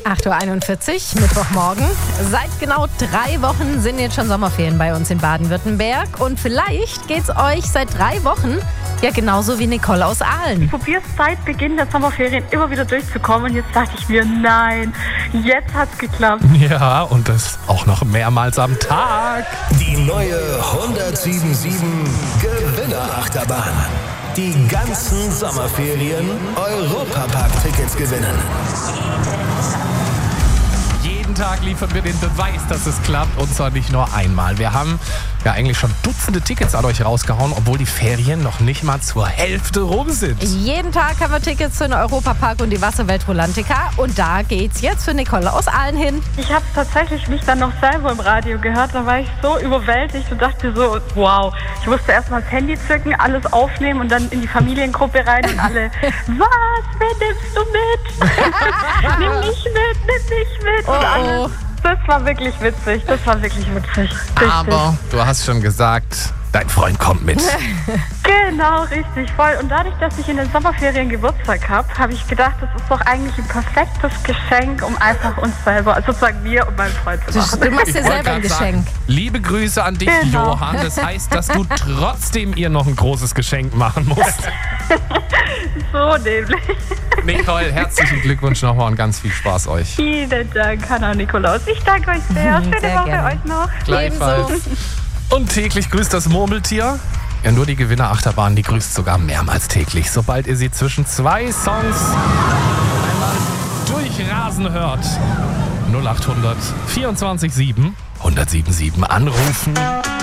8.41 Uhr, Mittwochmorgen. Seit genau 3 Wochen sind jetzt schon Sommerferien bei uns in Baden-Württemberg. Und vielleicht geht's euch seit 3 Wochen ja genauso wie Nicole aus Aalen. Ich probiere es seit Beginn der Sommerferien immer wieder durchzukommen. Und jetzt dachte ich mir, nein, jetzt hat's geklappt. Ja, und das auch noch mehrmals am Tag. Die neue 107.7 Gewinnerachterbahn. Die ganzen Sommerferien Europapark-Tickets gewinnen. Jeden Tag liefern wir den Beweis, dass es klappt, und zwar nicht nur einmal. Wir haben ja eigentlich schon Dutzende Tickets an euch rausgehauen, obwohl die Ferien noch nicht mal zur Hälfte rum sind. Jeden Tag haben wir Tickets für den Europapark und die Wasserwelt Rolantica. Und da geht's jetzt für Nicole aus Aalen hin. Ich habe tatsächlich mich dann noch selber im Radio gehört. Da war ich so überwältigt und dachte so, wow. Ich musste erst mal das Handy zücken, alles aufnehmen und dann in die Familiengruppe rein und alle, was, wen nimmst du mit? Nimm mich mit. Und alles. Das war wirklich witzig. Richtig. Aber du hast schon gesagt, dein Freund kommt mit. Genau, richtig, voll. Und dadurch, dass ich in den Sommerferien Geburtstag habe ich gedacht, das ist doch eigentlich ein perfektes Geschenk, um einfach uns selber, also sozusagen mir und meinem Freund zu machen. Du machst dir Ich wollte selber ein grad Geschenk. sagen, liebe Grüße an dich, Genau. Johann. Das heißt, dass du trotzdem ihr noch ein großes Geschenk machen musst. So nämlich. Nicole, herzlichen Glückwunsch nochmal und ganz viel Spaß euch. Vielen Dank, Hanna und Nikolaus. Ich danke euch sehr. Schöne sehr Woche gerne. euch noch. Gleichfalls. Und täglich grüßt das Murmeltier. Ja, nur die Gewinnerachterbahn, die grüßt sogar mehrmals täglich. Sobald ihr sie zwischen 2 Songs einmal durchrasen hört. 0800 24 7 1077 anrufen.